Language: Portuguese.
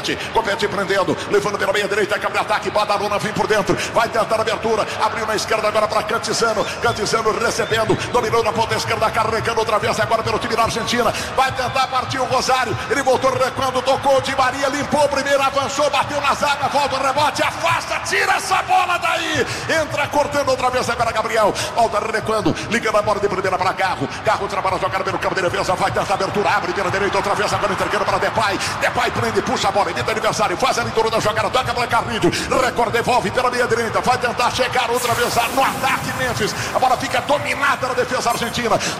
Compete prendendo, levando pela meia direita, cabe ataque, Badalona vem por dentro, vai tentar a abertura, abriu na esquerda agora para Cantizano, Cantizano recebendo, dominou na ponta esquerda, carregando outra vez agora pelo time da Argentina, vai tentar partir o Rosário, ele voltou recuando, tocou de Maria, limpou primeiro, avançou, bateu na zaga, volta o rebote, afasta, tira essa bola daí, entra cortando outra vez agora Gabriel, volta recuando, ligando a bola de primeira para Carro, Carro trabalha jogar pelo campo de defesa, vai tentar a abertura, abre pela direita, outra vez agora entregando para Depay, Depay prende, puxa a bola, evita adversário, faz a leitura da jogada, toca para Carrilho, Record devolve pela meia direita, vai tentar chegar outra vez no ataque Memphis, a bola fica dominada na defesa argentina,